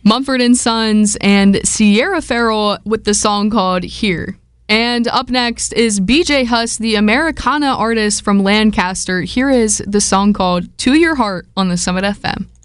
Mumford & Sons and Sierra Farrell with the song called Here. And up next is BJ Huss, the Americana artist from Lancaster. Here is the song called To Your Heart on the Summit FM.